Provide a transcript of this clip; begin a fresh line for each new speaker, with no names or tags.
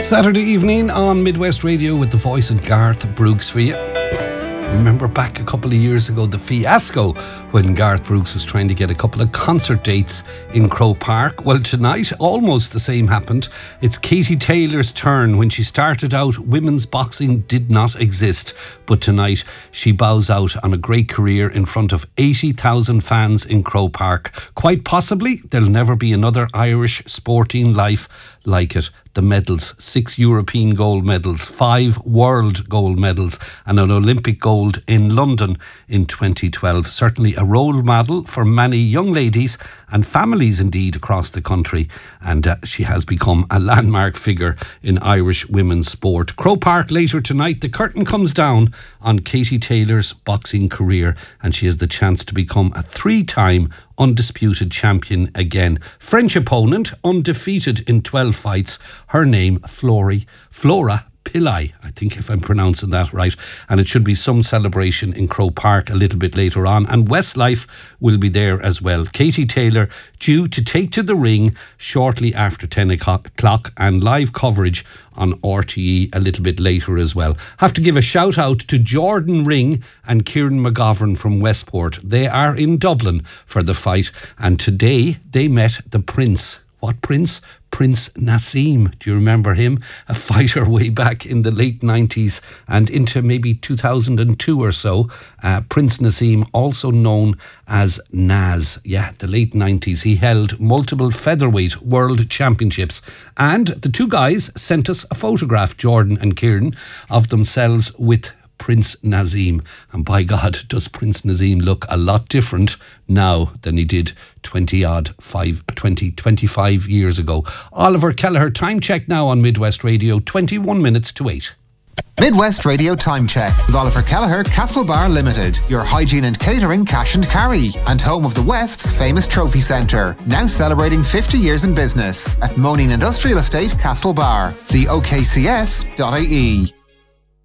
Saturday evening on Midwest Radio with the voice of Garth Brooks for you. Remember back a couple of years ago, the fiasco when Garth Brooks was trying to get a couple of concert dates in Croke Park. Well, tonight, almost the same happened. It's Katie Taylor's turn. When she started out, women's boxing did not exist. But tonight, she bows out on a great career in front of 80,000 fans in Croke Park. Quite possibly, there'll never be another Irish sporting life like it. The medals, 6 European gold medals, 5 world gold medals and an Olympic gold in London in 2012. Certainly a role model for many young ladies and families indeed across the country, and she has become a landmark figure in Irish women's sport. Croke Park later tonight, the curtain comes down on Katie Taylor's boxing career and she has the chance to become a 3-time undisputed champion again. French opponent, undefeated in 12 fights. Her name, Flora Pillai, I think, if I'm pronouncing that right. And it should be some celebration in Croke Park a little bit later on. And Westlife will be there as well. Katie Taylor due to take to the ring shortly after 10 o'clock and live coverage on RTE a little bit later as well. Have to give a shout out to Jordan Ring and Kieran McGovern from Westport. They are in Dublin for the fight, and today they met the Prince. What Prince? Prince Naseem. Do you remember him? A fighter way back in the late 90s and into maybe 2002 or so. Prince Naseem, also known as Naz. Yeah, the late 90s. He held multiple featherweight world championships. And the two guys sent us a photograph, Jordan and Kieran, of themselves with Prince Naseem. And by God, does Prince Naseem look a lot different now than he did 25 years ago. Oliver Kelleher, time check now on Midwest Radio, 21 minutes to 8.
Midwest Radio Time Check with Oliver Kelleher, Castlebar Limited, your hygiene and catering cash and carry, and home of the West's famous trophy centre, now celebrating 50 years in business at Moaning Industrial Estate, Castlebar. See okcs.ie.